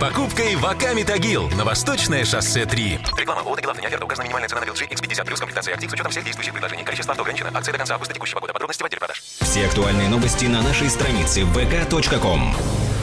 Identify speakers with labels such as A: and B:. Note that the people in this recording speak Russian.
A: покупкой Ваками Тагил на Восточное шоссе 3.
B: Реклама. ООО «Тагил» автор. Указана минимальная цена на LG X50 плюс комплектация актив с учетом всех действующих предложений. Количество авто ограничено. Акция до конца августа текущего года. Подробности в отделе продаж.
C: Все актуальные новости на нашей странице vk.com.